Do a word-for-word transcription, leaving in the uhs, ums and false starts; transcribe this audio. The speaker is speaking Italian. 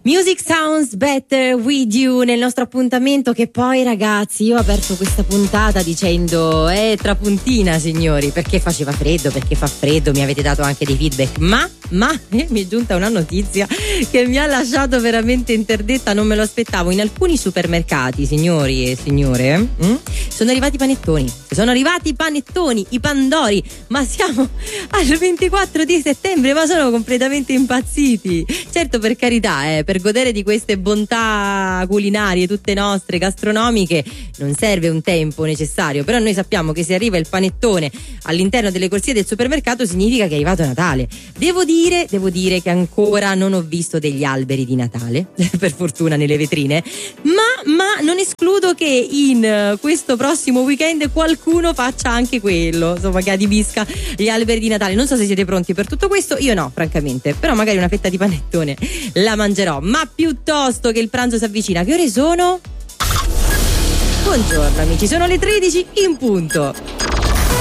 Music Sounds Better With You nel nostro appuntamento, che poi ragazzi io ho aperto questa puntata dicendo è trapuntina signori, perché faceva freddo, perché fa freddo, mi avete dato anche dei feedback, ma ma eh, mi è giunta una notizia che mi ha lasciato veramente interdetta, non me lo aspettavo. In alcuni supermercati, signori e signore, hm, sono arrivati i panettoni, sono arrivati i panettoni, i pandori, ma siamo al ventiquattro di settembre, ma sono completamente impazziti. Certo, per carità, eh, per godere di queste bontà culinarie tutte nostre, gastronomiche, non serve un tempo necessario, però noi sappiamo che se arriva il panettone all'interno delle corsie del supermercato significa che è arrivato Natale. Devo dire, devo dire che ancora non ho visto degli alberi di Natale, per fortuna nelle vetrine, ma, ma non escludo che in questo prossimo weekend qualcuno faccia anche quello, insomma, che adibisca gli alberi di Natale. Non so se siete pronti per tutto questo, io no, francamente, però magari una fetta di panettone la mangerò. Ma piuttosto che il pranzo si avvicina, che ore sono? Buongiorno amici, sono le tredici in punto.